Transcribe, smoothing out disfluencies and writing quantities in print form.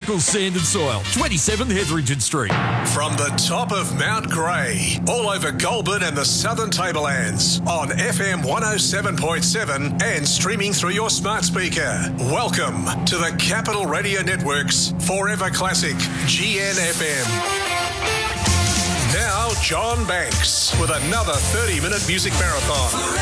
Michael Sand and Soil, 27 Hetherington Street. From the top of Mount Grey, all over Goulburn and the Southern Tablelands, on FM 107.7 and streaming through your smart speaker. Welcome to the Capital Radio Network's Forever Classic, GNFM. Now, John Banks with another 30-minute music marathon.